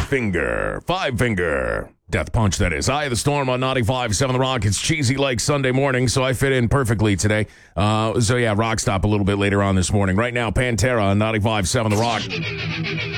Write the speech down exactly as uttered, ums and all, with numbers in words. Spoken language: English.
finger, five finger. Death Punch, that is. Eye of the Storm on ninety-five point seven The Rock. It's cheesy like Sunday morning, so I fit in perfectly today. Uh, so, yeah, Rock Stop a little bit later on this morning. Right now, Pantera on ninety-five point seven The Rock.